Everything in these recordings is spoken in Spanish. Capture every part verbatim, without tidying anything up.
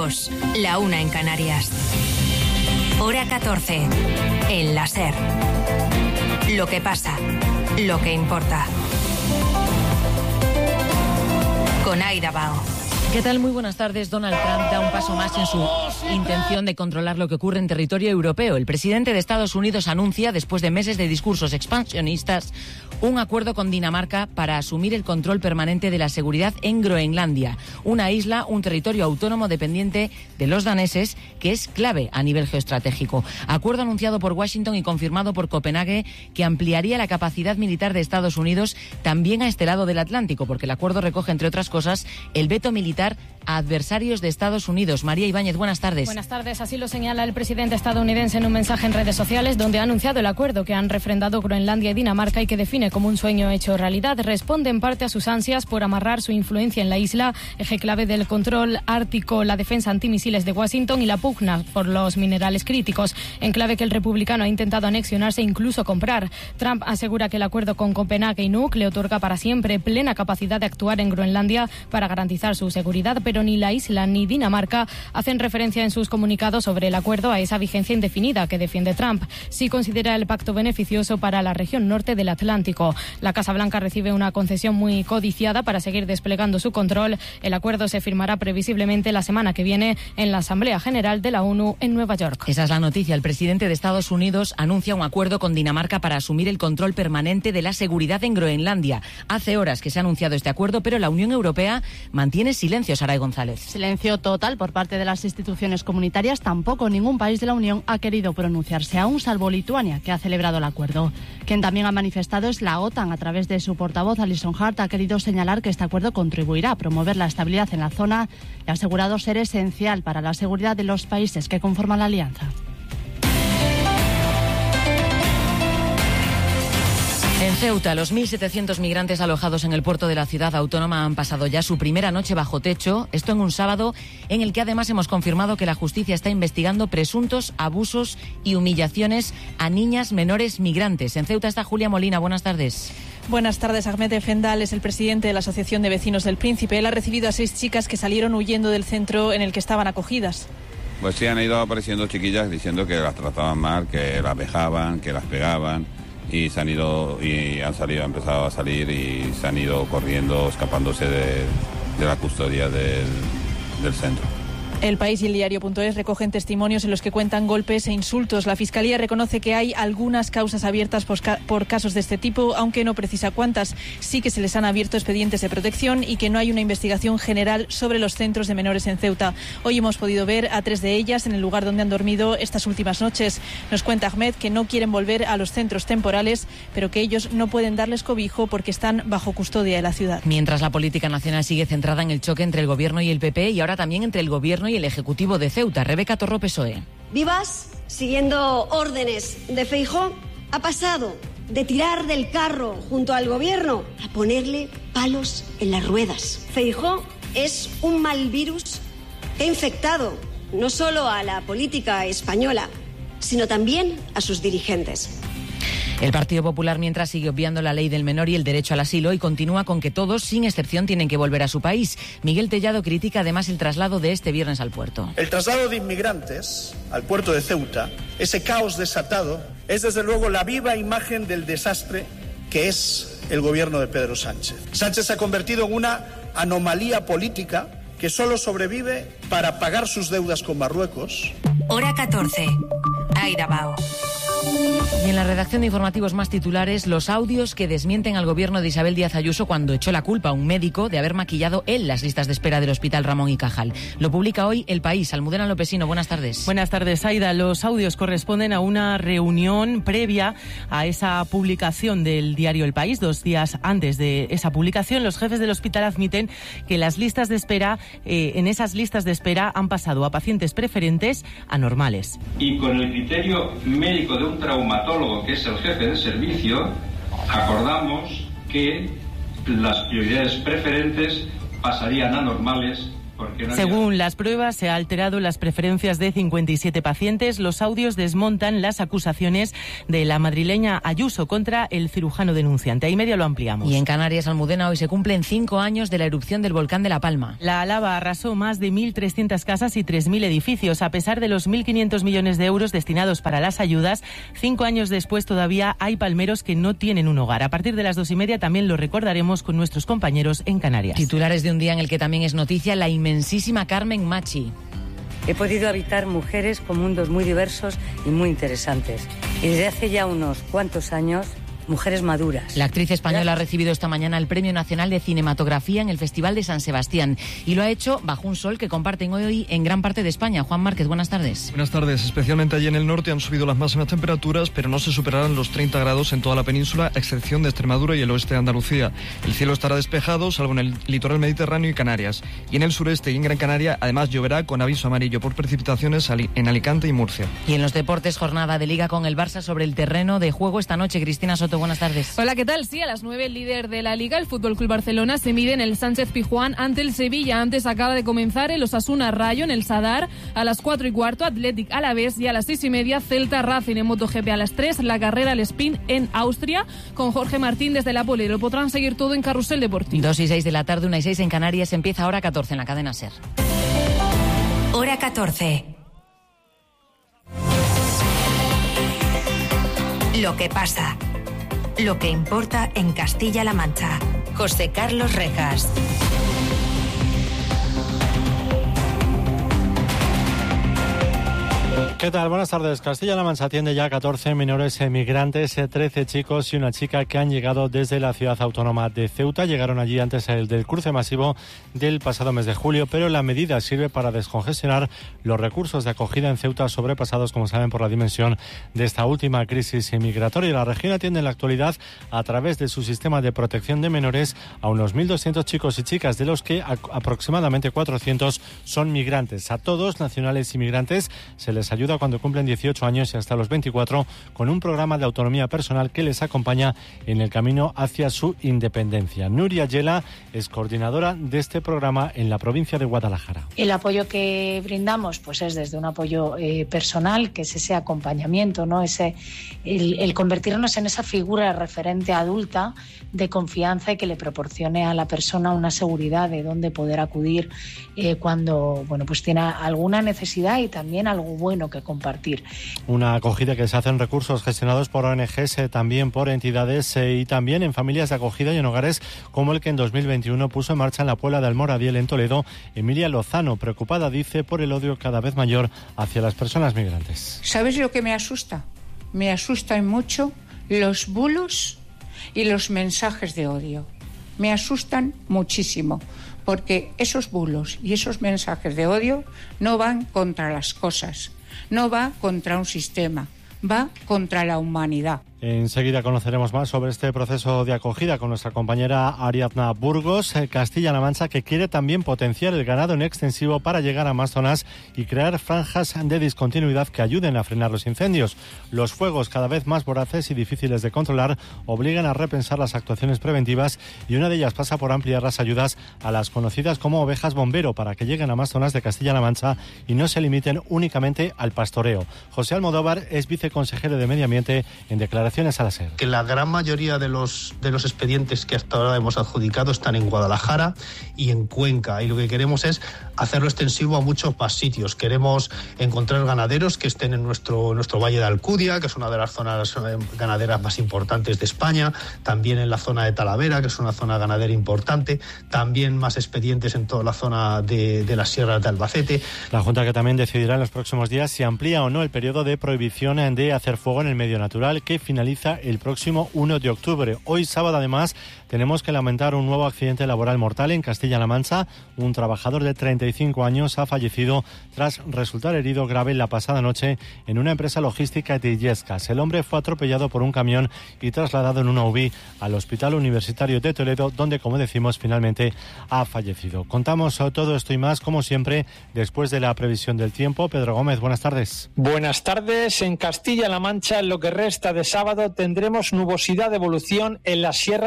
dos, la una en Canarias. Hora catorce, en la SER. Lo que pasa, lo que importa. Con Aida Bao. ¿Qué tal? Muy buenas tardes. Donald Trump da un paso más en su intención de controlar lo que ocurre en territorio europeo. El presidente de Estados Unidos anuncia, después de meses de discursos expansionistas, un acuerdo con Dinamarca para asumir el control permanente de la seguridad en Groenlandia, una isla, un territorio autónomo dependiente de los daneses, que es clave a nivel geoestratégico. Acuerdo anunciado por Washington y confirmado por Copenhague, que ampliaría la capacidad militar de Estados Unidos también a este lado del Atlántico, porque el acuerdo recoge, entre otras cosas, el veto militar a adversarios de Estados Unidos. María Ibáñez, buenas tardes. Buenas tardes. Así lo señala el presidente estadounidense en un mensaje en redes sociales, donde ha anunciado el acuerdo que han refrendado Groenlandia y Dinamarca y que define como un sueño hecho realidad. Responde en parte a sus ansias por amarrar su influencia en la isla, eje clave del control ártico, la defensa antimisiles de Washington y la pugna por los minerales críticos, en clave que el republicano ha intentado anexionarse e incluso comprar. Trump asegura que el acuerdo con Copenhague y Nuuk le otorga para siempre plena capacidad de actuar en Groenlandia para garantizar su seguridad, pero ni la isla ni Dinamarca hacen referencia en sus comunicados sobre el acuerdo a esa vigencia indefinida que defiende Trump. Sí considera el pacto beneficioso para la región norte del Atlántico. La Casa Blanca recibe una concesión muy codiciada para seguir desplegando su control. El acuerdo se firmará previsiblemente la semana que viene en la Asamblea General de la ONU en Nueva York. Esa es la noticia. El presidente de Estados Unidos anuncia un acuerdo con Dinamarca para asumir el control permanente de la seguridad en Groenlandia. Hace horas que se ha anunciado este acuerdo, pero la Unión Europea mantiene silencio, Saray González. Silencio total por parte de las instituciones comunitarias. Tampoco ningún país de la Unión ha querido pronunciarse aún, salvo Lituania, que ha celebrado el acuerdo. Quien también ha manifestado es la OTAN. A través de su portavoz, Alison Hart, ha querido señalar que este acuerdo contribuirá a promover la estabilidad en la zona y ha asegurado ser esencial para la seguridad de los países que conforman la alianza. En Ceuta, los mil setecientos migrantes alojados en el puerto de la ciudad autónoma han pasado ya su primera noche bajo techo, esto en un sábado en el que además hemos confirmado que la justicia está investigando presuntos abusos y humillaciones a niñas menores migrantes. En Ceuta está Julia Molina, buenas tardes. Buenas tardes. Ahmed Efendal es el presidente de la Asociación de Vecinos del Príncipe. Él ha recibido a seis chicas que salieron huyendo del centro en el que estaban acogidas. Pues sí, han ido apareciendo chiquillas diciendo que las trataban mal, que las vejaban, que las pegaban. Y se han ido y han salido, han empezado a salir y se han ido corriendo, escapándose de, de la custodia del, del centro. El País y el Diario punto es recogen testimonios en los que cuentan golpes e insultos. La Fiscalía reconoce que hay algunas causas abiertas por, por casos de este tipo, aunque no precisa cuántas. Sí que se les han abierto expedientes de protección y que no hay una investigación general sobre los centros de menores en Ceuta. Hoy hemos podido ver a tres de ellas en el lugar donde han dormido estas últimas noches. Nos cuenta Ahmed que no quieren volver a los centros temporales, pero que ellos no pueden darles cobijo porque están bajo custodia de la ciudad. Mientras la política nacional sigue centrada en el choque entre el Gobierno y el P P y ahora también entre el Gobierno y el Ejecutivo de Ceuta. Rebeca Torro, P S O E. Vivas, siguiendo órdenes de Feijóo, ha pasado de tirar del carro junto al Gobierno a ponerle palos en las ruedas. Feijóo es un mal virus que ha infectado no solo a la política española, sino también a sus dirigentes. El Partido Popular, mientras, sigue obviando la ley del menor y el derecho al asilo y continúa con que todos, sin excepción, tienen que volver a su país. Miguel Tellado critica además el traslado de este viernes al puerto. El traslado de inmigrantes al puerto de Ceuta, ese caos desatado, es desde luego la viva imagen del desastre que es el gobierno de Pedro Sánchez. Sánchez se ha convertido en una anomalía política que solo sobrevive para pagar sus deudas con Marruecos. Hora catorce. Aida Bao. Y en la redacción de informativos más titulares, los audios que desmienten al gobierno de Isabel Díaz Ayuso cuando echó la culpa a un médico de haber maquillado él las listas de espera del Hospital Ramón y Cajal. Lo publica hoy El País. Almudena Lopesino, buenas tardes. Buenas tardes, Aida. Los audios corresponden a una reunión previa a esa publicación del diario El País. Dos días antes de esa publicación, los jefes del hospital admiten que las listas de espera, eh, en esas listas de espera han pasado a pacientes preferentes a normales. Y con el criterio médico de un traumatólogo, que es el jefe de servicio, acordamos que las prioridades preferentes pasarían a normales porque no Según había... las pruebas, se han alterado las preferencias de cincuenta y siete pacientes. Los audios desmontan las acusaciones de la madrileña Ayuso contra el cirujano denunciante. Ahí media lo ampliamos. Y en Canarias, Almudena, hoy se cumplen cinco años de la erupción del volcán de La Palma. La lava arrasó más de mil trescientas casas y tres mil edificios. A pesar de los mil quinientos millones de euros destinados para las ayudas, cinco años después todavía hay palmeros que no tienen un hogar. A partir de las dos y media también lo recordaremos con nuestros compañeros en Canarias. Titulares de un día en el que también es noticia la inmensísima Carmen Machi. He podido habitar mujeres con mundos muy diversos y muy interesantes. Y desde hace ya unos cuantos años, mujeres maduras. La actriz española ha recibido esta mañana el Premio Nacional de Cinematografía en el Festival de San Sebastián y lo ha hecho bajo un sol que comparten hoy en gran parte de España. Juan Márquez, buenas tardes. Buenas tardes. Especialmente allí en el norte han subido las máximas temperaturas, pero no se superarán los treinta grados en toda la península, a excepción de Extremadura y el oeste de Andalucía. El cielo estará despejado, salvo en el litoral mediterráneo y Canarias. Y en el sureste y en Gran Canaria, además lloverá con aviso amarillo por precipitaciones en Alicante y Murcia. Y en los deportes, jornada de Liga con el Barça sobre el terreno de juego esta noche. Cristina Soto, buenas tardes. Hola, ¿qué tal? Sí, a las nueve el líder de la Liga, el F C Barcelona, se mide en el Sánchez Pizjuán ante el Sevilla. Antes acaba de comenzar el Osasuna Rayo en el Sadar. A las cuatro y cuarto, Athletic Alavés, y a las seis y media, Celta Racing. En MotoGP a las tres, la carrera al Spin en Austria con Jorge Martín desde la Pole. Lo podrán seguir todo en Carrusel Deportivo. Dos y seis de la tarde, una y seis en Canarias. Empieza Hora catorce en la cadena SER. Hora catorce. Lo que pasa. Lo que importa en Castilla-La Mancha. José Carlos Rejas. ¿Qué tal? Buenas tardes. Castilla-La Mancha atiende ya catorce menores emigrantes, trece chicos y una chica que han llegado desde la ciudad autónoma de Ceuta. Llegaron allí antes del cruce masivo del pasado mes de julio, pero la medida sirve para descongestionar los recursos de acogida en Ceuta, sobrepasados, como saben, por la dimensión de esta última crisis migratoria. La región atiende en la actualidad, a través de su sistema de protección de menores, a unos mil doscientos chicos y chicas, de los que a- aproximadamente cuatrocientos son migrantes. A todos, nacionales y migrantes, se les ayuda cuando cumplen dieciocho años y hasta los veinticuatro con un programa de autonomía personal que les acompaña en el camino hacia su independencia. Nuria Yela es coordinadora de este programa en la provincia de Guadalajara. El apoyo que brindamos pues es desde un apoyo eh, personal, que es ese acompañamiento, ¿no? Ese, el, el convertirnos en esa figura referente adulta de confianza y que le proporcione a la persona una seguridad de dónde poder acudir eh, cuando bueno, pues tiene alguna necesidad y también algo bueno que compartir. Una acogida que se hace en recursos gestionados por O N Ges, eh, también por entidades eh, y también en familias de acogida y en hogares como el que en dos mil veintiuno puso en marcha en la Puebla del Moradiel, en Toledo, Emilia Lozano, preocupada, dice, por el odio cada vez mayor hacia las personas migrantes. ¿Sabes lo que me asusta? Me asustan mucho los bulos y los mensajes de odio. Me asustan muchísimo, porque esos bulos y esos mensajes de odio no van contra las cosas, no va contra un sistema, va contra la humanidad. Enseguida conoceremos más sobre este proceso de acogida con nuestra compañera Ariadna Burgos. eh, Castilla-La Mancha, que quiere también potenciar el ganado en extensivo para llegar a más zonas y crear franjas de discontinuidad que ayuden a frenar los incendios. Los fuegos, cada vez más voraces y difíciles de controlar, obligan a repensar las actuaciones preventivas, y una de ellas pasa por ampliar las ayudas a las conocidas como ovejas bombero para que lleguen a más zonas de Castilla-La Mancha y no se limiten únicamente al pastoreo. José Almodóvar es viceconsejero de Medio Ambiente en declaraciones a la SER. Que la gran mayoría de los, de los expedientes que hasta ahora hemos adjudicado están en Guadalajara y en Cuenca, y lo que queremos es hacerlo extensivo a muchos más sitios. Queremos encontrar ganaderos que estén en nuestro, nuestro Valle de Alcudia, que es una de las zonas ganaderas más importantes de España, también en la zona de Talavera, que es una zona ganadera importante, también más expedientes en toda la zona de, de las sierras de Albacete. La Junta, que también decidirá en los próximos días si amplía o no el periodo de prohibición de hacer fuego en el medio natural, que finaliza el próximo uno de octubre. Hoy sábado, además, tenemos que lamentar un nuevo accidente laboral mortal en Castilla-La Mancha. Un trabajador de treinta y cinco años ha fallecido tras resultar herido grave la pasada noche en una empresa logística de Illescas. El hombre fue atropellado por un camión y trasladado en una U B I al Hospital Universitario de Toledo, donde, como decimos, finalmente ha fallecido. Contamos todo esto y más, como siempre, después de la previsión del tiempo. Pedro Gómez, buenas tardes. Buenas tardes. En Castilla-La Mancha, en lo que resta de sábado, tendremos nubosidad de evolución en las sierras del sureste.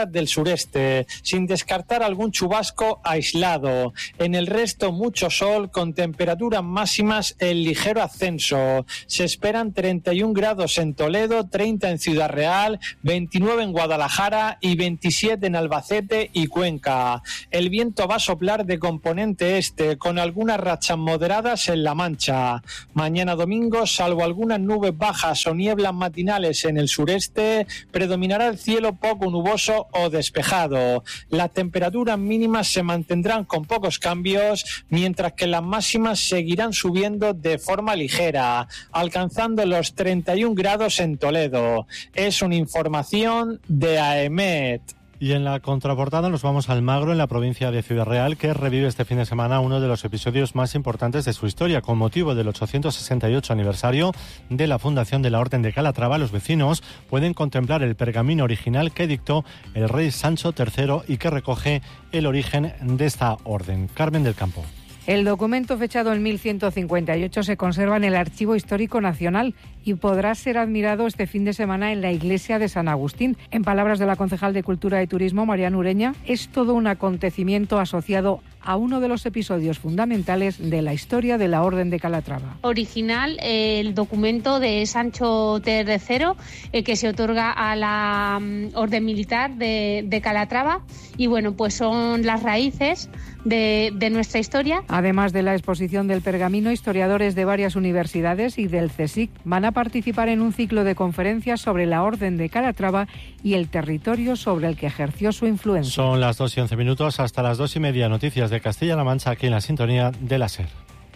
sureste, sin descartar algún chubasco aislado. En el resto, mucho sol, con temperaturas máximas en ligero ascenso. Se esperan treinta y un grados en Toledo, treinta en Ciudad Real, veintinueve en Guadalajara y veintisiete en Albacete y Cuenca. El viento va a soplar de componente este, con algunas rachas moderadas en La Mancha. Mañana domingo, salvo algunas nubes bajas o nieblas matinales en el sureste, predominará el cielo poco nuboso o despejado. Las temperaturas mínimas se mantendrán con pocos cambios, mientras que las máximas seguirán subiendo de forma ligera, alcanzando los treinta y un grados en Toledo. Es una información de AEMET. Y en la contraportada nos vamos al Magro, en la provincia de Ciudad Real, que revive este fin de semana uno de los episodios más importantes de su historia. Con motivo del ochocientos sesenta y ocho aniversario de la fundación de la Orden de Calatrava, los vecinos pueden contemplar el pergamino original que dictó el rey Sancho tercero y que recoge el origen de esta orden. Carmen del Campo. El documento fechado en mil ciento cincuenta y ocho se conserva en el Archivo Histórico Nacional y podrá ser admirado este fin de semana en la iglesia de San Agustín. En palabras de la concejal de Cultura y Turismo, Mariana Ureña, es todo un acontecimiento asociado a uno de los episodios fundamentales de la historia de la Orden de Calatrava. Original, eh, el documento de Sancho tercero, eh, que se otorga a la um, Orden Militar de, de Calatrava, y bueno, pues son las raíces de, de nuestra historia. Además de la exposición del pergamino, historiadores de varias universidades y del CSIC van a participar en un ciclo de conferencias sobre la Orden de Calatrava y el territorio sobre el que ejerció su influencia. Son las dos y once minutos, hasta las dos y media, noticias de Castilla-La Mancha, aquí en la sintonía de la SER.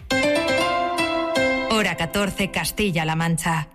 Hora catorce, Castilla-La Mancha.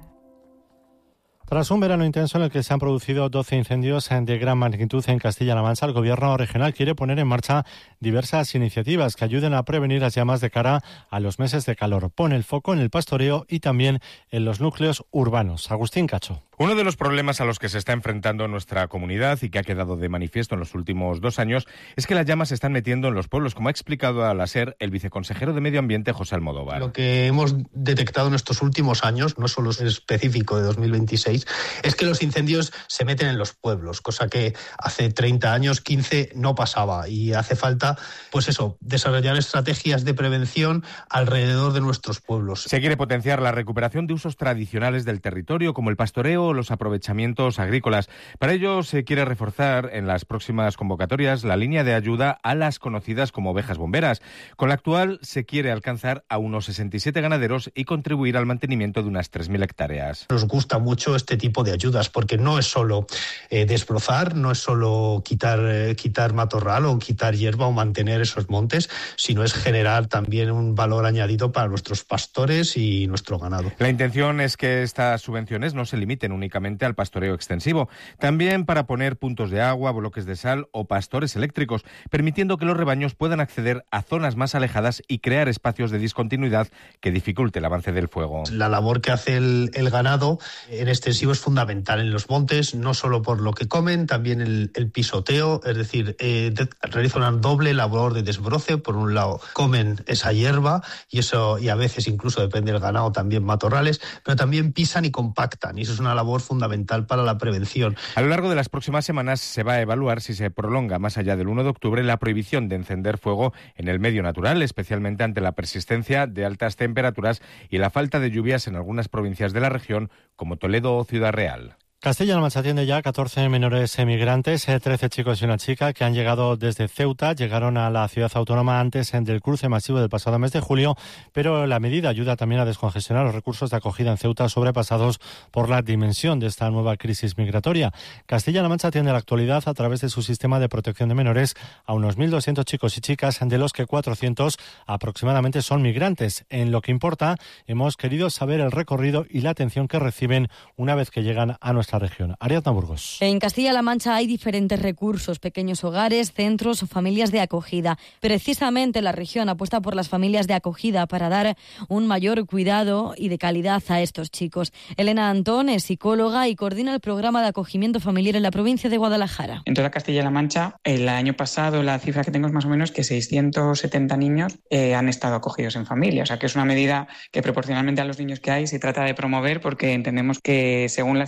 Tras un verano intenso en el que se han producido doce incendios de gran magnitud en Castilla-La Mancha, el Gobierno regional quiere poner en marcha diversas iniciativas que ayuden a prevenir las llamas de cara a los meses de calor. Pone el foco en el pastoreo y también en los núcleos urbanos. Agustín Cacho. Uno de los problemas a los que se está enfrentando nuestra comunidad y que ha quedado de manifiesto en los últimos dos años es que las llamas se están metiendo en los pueblos, como ha explicado a la SER el viceconsejero de Medio Ambiente, José Almodóvar. Lo que hemos detectado en estos últimos años, no solo es específico de dos mil veintiséis, es que los incendios se meten en los pueblos, cosa que hace treinta años, quince, no pasaba. Y hace falta, pues eso, desarrollar estrategias de prevención alrededor de nuestros pueblos. Se quiere potenciar la recuperación de usos tradicionales del territorio, como el pastoreo o los aprovechamientos agrícolas. Para ello se quiere reforzar en las próximas convocatorias la línea de ayuda a las conocidas como ovejas bomberas. Con la actual se quiere alcanzar a unos sesenta y siete ganaderos y contribuir al mantenimiento de unas tres mil hectáreas. Nos gusta mucho este tipo de ayudas porque no es solo eh, desbrozar, no es solo quitar, eh, quitar matorral o quitar hierba o mantener esos montes, sino es generar también un valor añadido para nuestros pastores y nuestro ganado. La intención es que estas subvenciones no se limiten únicamente al pastoreo extensivo, también para poner puntos de agua, bloques de sal o pastores eléctricos, permitiendo que los rebaños puedan acceder a zonas más alejadas y crear espacios de discontinuidad que dificulte el avance del fuego. La labor que hace el, el ganado en extensivo es fundamental en los montes, no solo por lo que comen, también el, el pisoteo, es decir, eh, de, realiza una doble labor de desbroce. Por un lado, comen esa hierba y eso, y a veces incluso depende del ganado, también matorrales, pero también pisan y compactan, y eso es una labor fundamental para la prevención. A lo largo de las próximas semanas se va a evaluar si se prolonga más allá del uno de octubre la prohibición de encender fuego en el medio natural, especialmente ante la persistencia de altas temperaturas y la falta de lluvias en algunas provincias de la región, como Toledo o Ciudad Real. Castilla-La Mancha atiende ya catorce menores emigrantes, trece chicos y una chica que han llegado desde Ceuta. Llegaron a la ciudad autónoma antes del cruce masivo del pasado mes de julio, pero la medida ayuda también a descongestionar los recursos de acogida en Ceuta sobrepasados por la dimensión de esta nueva crisis migratoria. Castilla-La Mancha atiende a la actualidad a través de su sistema de protección de menores a unos mil doscientos chicos y chicas, de los que cuatrocientos aproximadamente son migrantes. En lo que importa, hemos querido saber el recorrido y la atención que reciben una vez que llegan a nuestra región. Ariadna Burgos. En Castilla-La Mancha hay diferentes recursos, pequeños hogares, centros o familias de acogida. Precisamente la región apuesta por las familias de acogida para dar un mayor cuidado y de calidad a estos chicos. Elena Antón es psicóloga y coordina el programa de acogimiento familiar en la provincia de Guadalajara. En toda Castilla-La Mancha, el año pasado la cifra que tengo es más o menos que seiscientos setenta niños eh, han estado acogidos en familia. O sea que es una medida que proporcionalmente a los niños que hay se trata de promover, porque entendemos que según la situación del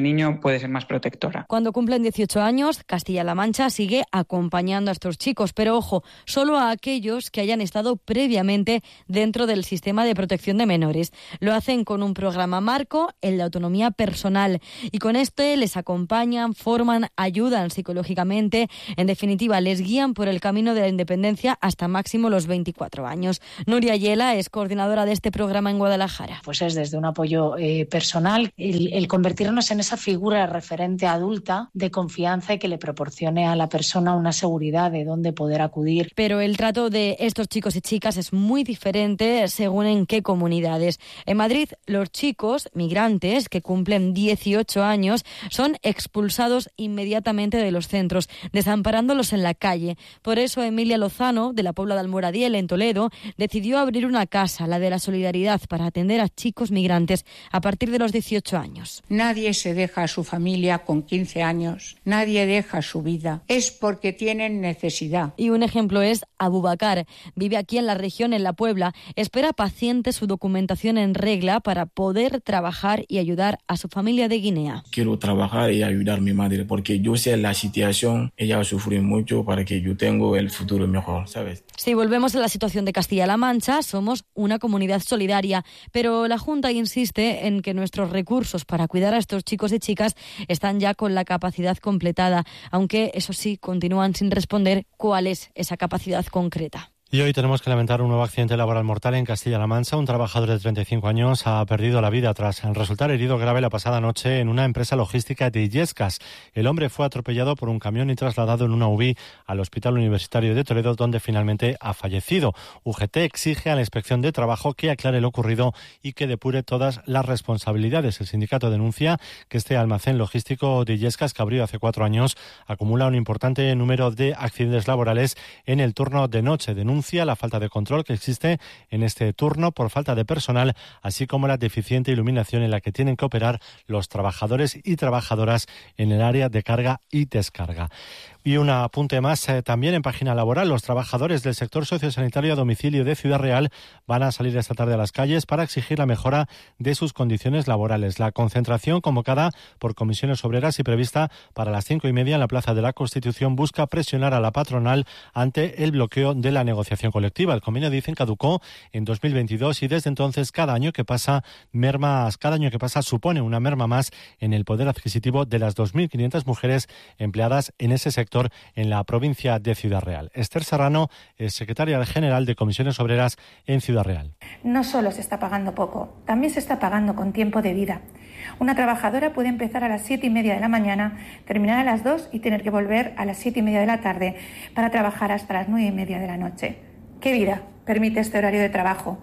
niño puede ser más protectora. Cuando cumplen dieciocho años, Castilla-La Mancha sigue acompañando a estos chicos, pero ojo, solo a aquellos que hayan estado previamente dentro del sistema de protección de menores. Lo hacen con un programa marco, el de autonomía personal, y con este les acompañan, forman, ayudan psicológicamente, en definitiva les guían por el camino de la independencia hasta máximo los veinticuatro años. Nuria Yela es coordinadora de este programa en Guadalajara. Pues es desde un apoyo eh, personal, el, el convertirnos en esa figura referente adulta de confianza y que le proporcione a la persona una seguridad de dónde poder acudir. Pero el trato de estos chicos y chicas es muy diferente según en qué comunidades. En Madrid, los chicos migrantes que cumplen dieciocho años son expulsados inmediatamente de los centros, desamparándolos en la calle. Por eso Emilia Lozano, de la Pobla de Almoradiel, en Toledo, decidió abrir una casa, la de la Solidaridad, para atender a chicos migrantes a partir de los dieciocho años. Nadie se deja a su familia con quince años, nadie deja su vida. Es porque tienen necesidad. Y un ejemplo es Abubakar. Vive aquí en la región, en La Puebla. Espera paciente su documentación en regla para poder trabajar y ayudar a su familia de Guinea. Quiero trabajar y ayudar a mi madre porque yo sé la situación. Ella sufre mucho para que yo tenga el futuro mejor, ¿sabes? Si volvemos a la situación de Castilla-La Mancha, somos una comunidad solidaria, pero la Junta insiste en que nuestros recursos para cuidar a estos chicos y chicas están ya con la capacidad completada, aunque eso sí, continúan sin responder cuál es esa capacidad concreta. Y hoy tenemos que lamentar un nuevo accidente laboral mortal en Castilla-La Mancha. Un trabajador de treinta y cinco años ha perdido la vida tras resultar herido grave la pasada noche en una empresa logística de Illescas. El hombre fue atropellado por un camión y trasladado en una U B I al Hospital Universitario de Toledo, donde finalmente ha fallecido. U G T exige a la Inspección de Trabajo que aclare lo ocurrido y que depure todas las responsabilidades. El sindicato denuncia que este almacén logístico de Illescas, que abrió hace cuatro años, acumula un importante número de accidentes laborales en el turno de noche. Denuncia la falta de control que existe en este turno por falta de personal, así como la deficiente iluminación en la que tienen que operar los trabajadores y trabajadoras en el área de carga y descarga. Y un apunte más, eh, también en página laboral, los trabajadores del sector sociosanitario a domicilio de Ciudad Real van a salir esta tarde a las calles para exigir la mejora de sus condiciones laborales. La concentración, convocada por comisiones obreras y prevista para las cinco y media en la Plaza de la Constitución, busca presionar a la patronal ante el bloqueo de la negociación colectiva. El convenio, dicen, caducó en dos mil veintidós y desde entonces cada año que pasa mermas, cada año que pasa supone una merma más en el poder adquisitivo de las dos mil quinientas mujeres empleadas en ese sector en la provincia de Ciudad Real. Esther Serrano es secretaria general de Comisiones Obreras en Ciudad Real. No solo se está pagando poco, también se está pagando con tiempo de vida. Una trabajadora puede empezar a las siete y media de la mañana, terminar a las dos y tener que volver a las siete y media de la tarde para trabajar hasta las nueve y media de la noche. ¿Qué vida permite este horario de trabajo?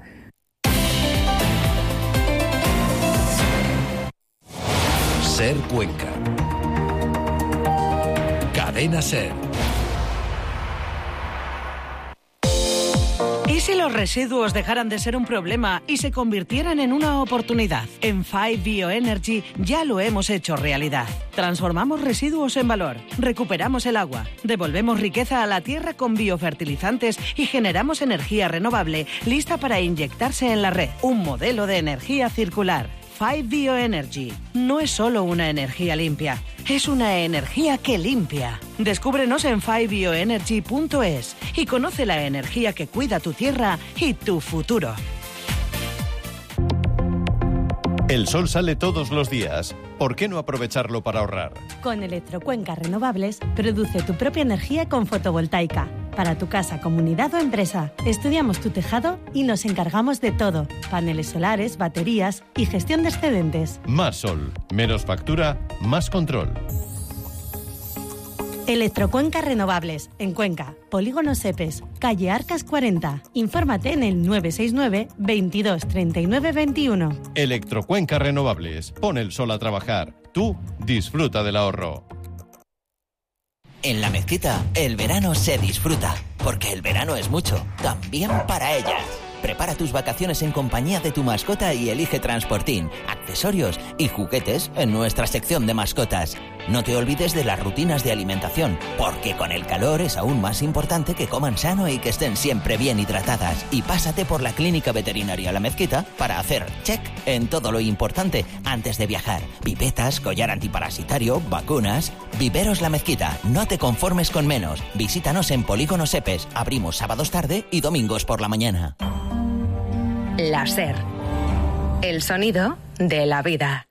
Ser Cuenca. Cadena Ser. ¿Y si los residuos dejaran de ser un problema y se convirtieran en una oportunidad? En Five Bioenergy ya lo hemos hecho realidad. Transformamos residuos en valor, recuperamos el agua, devolvemos riqueza a la tierra con biofertilizantes y generamos energía renovable lista para inyectarse en la red. Un modelo de energía circular. Five Bioenergy no es solo una energía limpia, es una energía que limpia. Descúbrenos en five bioenergy punto es y conoce la energía que cuida tu tierra y tu futuro. El sol sale todos los días. ¿Por qué no aprovecharlo para ahorrar? Con Electrocuenca Renovables, produce tu propia energía con fotovoltaica. Para tu casa, comunidad o empresa. Estudiamos tu tejado y nos encargamos de todo. Paneles solares, baterías y gestión de excedentes. Más sol, menos factura, más control. Electrocuenca Renovables, en Cuenca, Polígono Sepes, calle Arcas cuarenta. Infórmate en el nueve seis nueve, veintidós, treinta y nueve, veintiuno. Electrocuenca Renovables, pon el sol a trabajar. Tú disfruta del ahorro. En La Mezquita, el verano se disfruta, porque el verano es mucho, también para ellas. Prepara tus vacaciones en compañía de tu mascota y elige Transportín, accesorios y juguetes en nuestra sección de mascotas. No te olvides de las rutinas de alimentación, porque con el calor es aún más importante que coman sano y que estén siempre bien hidratadas. Y pásate por la Clínica Veterinaria La Mezquita para hacer check en todo lo importante antes de viajar. Pipetas, collar antiparasitario, vacunas. Viveros La Mezquita, no te conformes con menos. Visítanos en Polígono Sepes. Abrimos sábados tarde y domingos por la mañana. La SER. El sonido de la vida.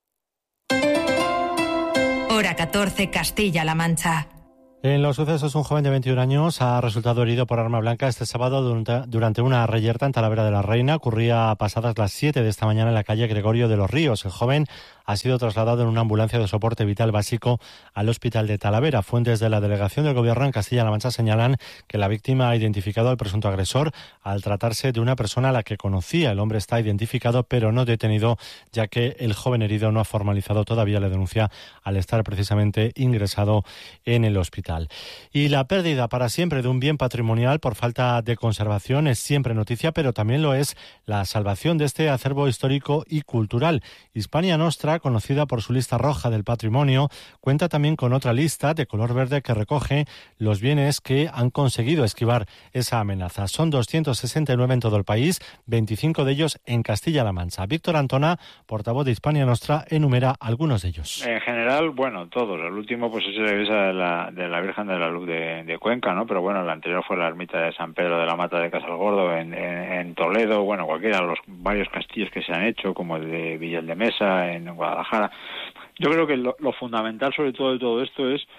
Hora catorce, Castilla-La Mancha. En los sucesos, un joven de veintiún años ha resultado herido por arma blanca este sábado durante, durante una reyerta en Talavera de la Reina. Ocurría pasadas las siete de esta mañana en la calle Gregorio de los Ríos. El joven ha sido trasladado en una ambulancia de soporte vital básico al hospital de Talavera. Fuentes de la delegación del Gobierno en Castilla-La Mancha señalan que la víctima ha identificado al presunto agresor al tratarse de una persona a la que conocía. El hombre está identificado pero no detenido, ya que el joven herido no ha formalizado todavía la denuncia al estar precisamente ingresado en el hospital. Y la pérdida para siempre de un bien patrimonial por falta de conservación es siempre noticia, pero también lo es la salvación de este acervo histórico y cultural. Hispania Nostra, conocida por su lista roja del patrimonio, cuenta también con otra lista de color verde que recoge los bienes que han conseguido esquivar esa amenaza. Son doscientos sesenta y nueve en todo el país, veinticinco de ellos en Castilla-La Mancha. Víctor Antona, portavoz de Hispania Nostra, enumera algunos de ellos. En general, bueno, todos. El último pues es la iglesia de la, de la Virgen de la Luz de, de Cuenca, ¿no? Pero bueno, la anterior fue la ermita de San Pedro de la Mata de Casalgordo en, en, en Toledo, bueno, cualquiera de los varios castillos que se han hecho, como el de Villalmesa en Guadalajara. Yo creo que lo, lo fundamental sobre todo de todo esto es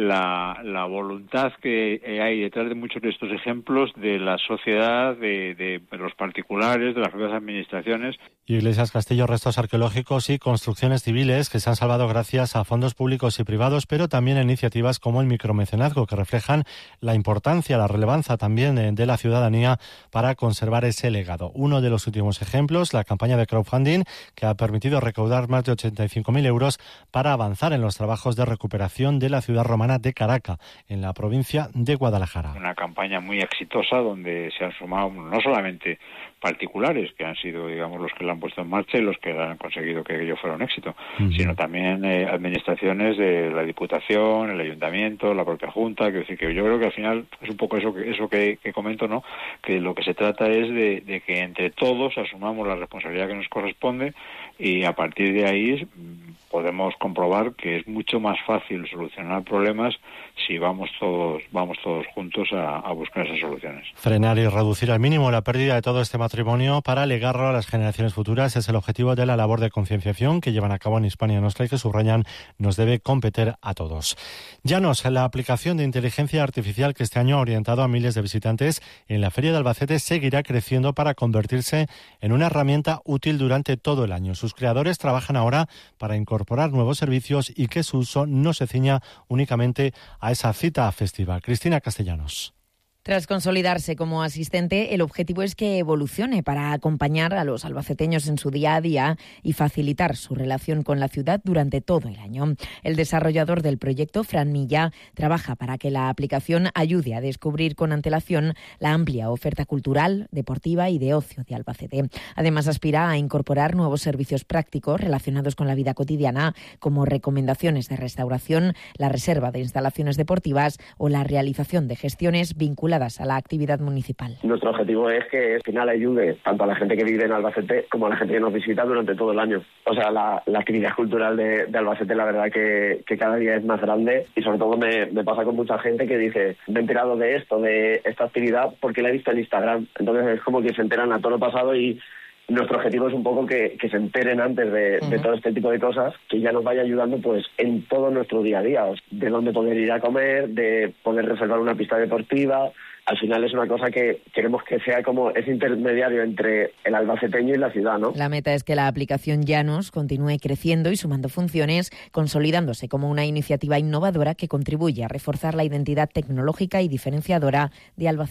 la, la voluntad que hay detrás de muchos de estos ejemplos de la sociedad, de, de los particulares, de las propias administraciones. Iglesias, castillos, restos arqueológicos y construcciones civiles que se han salvado gracias a fondos públicos y privados, pero también a iniciativas como el micromecenazgo, que reflejan la importancia, la relevancia también de, de la ciudadanía para conservar ese legado. Uno de los últimos ejemplos, la campaña de crowdfunding, que ha permitido recaudar más de ochenta y cinco mil euros para avanzar en los trabajos de recuperación de la ciudad romana de Caraca, en la provincia de Guadalajara. Una campaña muy exitosa donde se han sumado no solamente particulares, que han sido, digamos, los que la han puesto en marcha y los que han conseguido que ello fuera un éxito, uh-huh. sino también eh, administraciones de la Diputación, el Ayuntamiento, la propia Junta. Que decir que yo creo que al final es un poco eso que eso que, que comento, ¿no? Que lo que se trata es de, de que entre todos asumamos la responsabilidad que nos corresponde y a partir de ahí podemos comprobar que es mucho más fácil solucionar problemas si vamos todos vamos todos juntos a, a buscar esas soluciones. Frenar y reducir al mínimo la pérdida de todo este patrimonio para legarlo a las generaciones futuras es el objetivo de la labor de concienciación que llevan a cabo en Hispania Nostra y que subrayan nos debe competir a todos. Llanos, la aplicación de inteligencia artificial que este año ha orientado a miles de visitantes en la Feria de Albacete seguirá creciendo para convertirse en una herramienta útil durante todo el año. Sus creadores trabajan ahora para incorporar nuevos servicios y que su uso no se ciña únicamente a esa cita festiva. Cristina Castellanos. Tras consolidarse como asistente, el objetivo es que evolucione para acompañar a los albaceteños en su día a día y facilitar su relación con la ciudad durante todo el año. El desarrollador del proyecto, Fran Milla, trabaja para que la aplicación ayude a descubrir con antelación la amplia oferta cultural, deportiva y de ocio de Albacete. Además, aspira a incorporar nuevos servicios prácticos relacionados con la vida cotidiana, como recomendaciones de restauración, la reserva de instalaciones deportivas o la realización de gestiones vinculadas a la actividad municipal. Nuestro objetivo es que al final ayude tanto a la gente que vive en Albacete como a la gente que nos visita durante todo el año. O sea, la, la actividad cultural de, de Albacete la verdad que, que cada día es más grande y sobre todo me, me pasa con mucha gente que dice, me he enterado de esto, de esta actividad porque la he visto en Instagram. Entonces es como que se enteran a todo lo pasado y nuestro objetivo es un poco que, que se enteren antes de, uh-huh. de todo este tipo de cosas, que ya nos vaya ayudando pues en todo nuestro día a día, o sea, de dónde poder ir a comer, de poder reservar una pista deportiva. Al final es una cosa que queremos que sea como ese intermediario entre el albaceteño y la ciudad, ¿no? La meta es que la aplicación Llanos continúe creciendo y sumando funciones, consolidándose como una iniciativa innovadora que contribuye a reforzar la identidad tecnológica y diferenciadora de Albacete.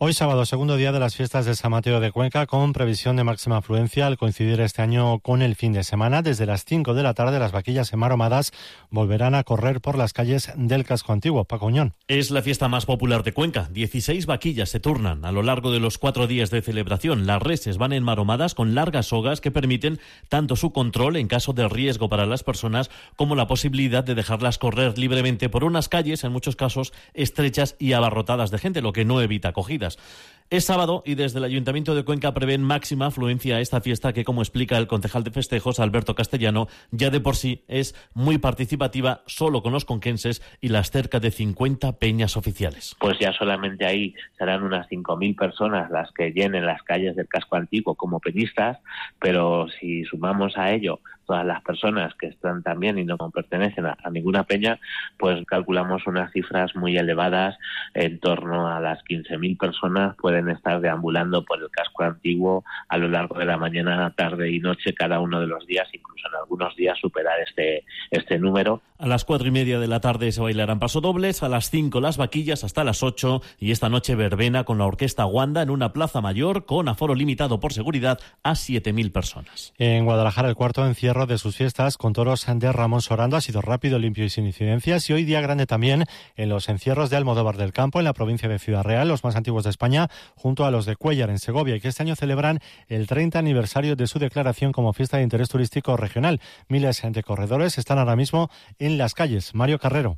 Hoy sábado, segundo día de las fiestas de San Mateo de Cuenca, con previsión de máxima afluencia al coincidir este año con el fin de semana. Desde las cinco de la tarde, las vaquillas enmaromadas volverán a correr por las calles del casco antiguo. Paco Uñón. Es la fiesta más popular de Cuenca. dieciséis vaquillas se turnan a lo largo de los cuatro días de celebración. Las reses van enmaromadas con largas sogas que permiten tanto su control en caso de riesgo para las personas como la posibilidad de dejarlas correr libremente por unas calles, en muchos casos estrechas y abarrotadas de gente, lo que no evita cogidas. Es sábado y desde el Ayuntamiento de Cuenca prevén máxima afluencia a esta fiesta que, como explica el concejal de festejos, Alberto Castellano, ya de por sí es muy participativa solo con los conquenses y las cerca de cincuenta peñas oficiales. Pues ya solamente ahí serán unas cinco mil personas las que llenen las calles del casco antiguo como peñistas, pero si sumamos a ello todas las personas que están también y no pertenecen a, a ninguna peña, pues calculamos unas cifras muy elevadas, en torno a las quince mil personas pueden estar deambulando por el casco antiguo a lo largo de la mañana, tarde y noche cada uno de los días, incluso en algunos días superar este, este número. A las cuatro y media de la tarde se bailarán pasodobles, a las cinco las vaquillas hasta las ocho y esta noche verbena con la Orquesta Wanda en una plaza mayor con aforo limitado por seguridad a siete mil personas. En Guadalajara, el cuarto encierro de sus fiestas con toros de Ramón Sorando ha sido rápido, limpio y sin incidencias, y hoy día grande también en los encierros de Almodóvar del Campo, en la provincia de Ciudad Real, los más antiguos de España, junto a los de Cuéllar en Segovia, y que este año celebran el treinta aniversario de su declaración como fiesta de interés turístico regional. Miles de corredores están ahora mismo en las calles. Mario Carrero.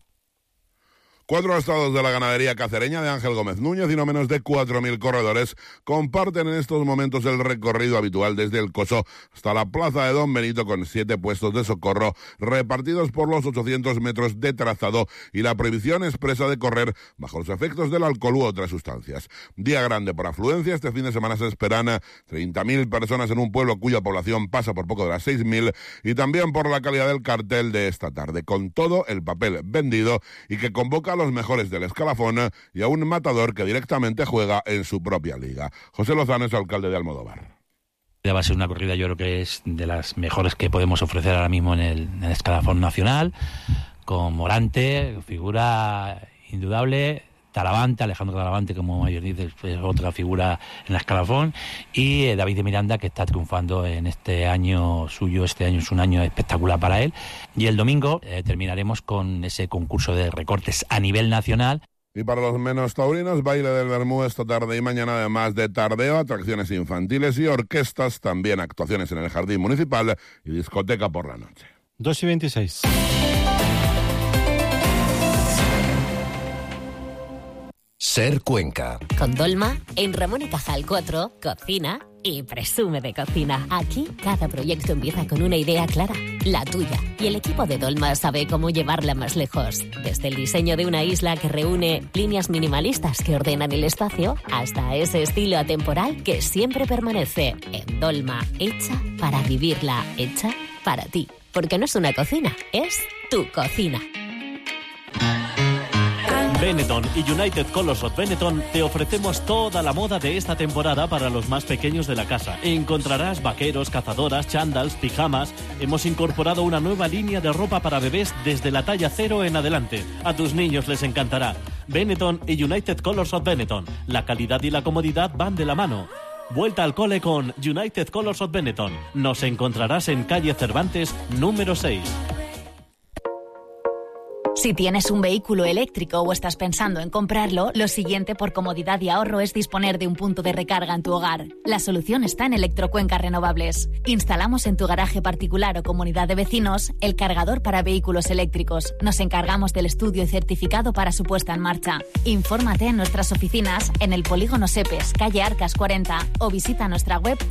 Cuatro estados de la ganadería cacereña de Ángel Gómez Núñez y no menos de cuatro mil corredores comparten en estos momentos el recorrido habitual desde el Coso hasta la plaza de Don Benito, con siete puestos de socorro repartidos por los ochocientos metros de trazado y la prohibición expresa de correr bajo los efectos del alcohol u otras sustancias. Día grande por afluencia. Este fin de semana se esperan treinta mil personas en un pueblo cuya población pasa por poco de las seis mil, y también por la calidad del cartel de esta tarde, con todo el papel vendido y que convoca a los mejores del escalafón y a un matador que directamente juega en su propia liga. José Lozano es alcalde de Almodóvar. Va a ser una corrida, yo creo que es de las mejores que podemos ofrecer ahora mismo en el, en el escalafón nacional, con Morante, figura indudable, Talavante, Alejandro Talavante, como ellos dicen, es otra figura en la escalafón, y eh, David de Miranda, que está triunfando en este año suyo. Este año es un año espectacular para él, y el domingo eh, terminaremos con ese concurso de recortes a nivel nacional. Y para los menos taurinos, baile del Bermú esta tarde y mañana, además de tardeo, atracciones infantiles y orquestas, también actuaciones en el Jardín Municipal y discoteca por la noche. dos y veintiséis. Ser Cuenca. Con Dolma, en Ramón y Cajal cuatro, cocina y presume de cocina. Aquí, cada proyecto empieza con una idea clara, la tuya. Y el equipo de Dolma sabe cómo llevarla más lejos. Desde el diseño de una isla que reúne líneas minimalistas que ordenan el espacio, hasta ese estilo atemporal que siempre permanece. En Dolma, hecha para vivirla, hecha para ti. Porque no es una cocina, es tu cocina. Benetton y United Colors of Benetton te ofrecemos toda la moda de esta temporada para los más pequeños de la casa. Encontrarás vaqueros, cazadoras, chándals, pijamas. Hemos incorporado una nueva línea de ropa para bebés desde la talla cero en adelante. A tus niños les encantará. Benetton y United Colors of Benetton. La calidad y la comodidad van de la mano. Vuelta al cole con United Colors of Benetton. Nos encontrarás en calle Cervantes, número seis. Si tienes un vehículo eléctrico o estás pensando en comprarlo, lo siguiente por comodidad y ahorro es disponer de un punto de recarga en tu hogar. La solución está en Electrocuenca Renovables. Instalamos en tu garaje particular o comunidad de vecinos el cargador para vehículos eléctricos. Nos encargamos del estudio y certificado para su puesta en marcha. Infórmate en nuestras oficinas en el Polígono Sepes, calle Arcas cuarenta, o visita nuestra web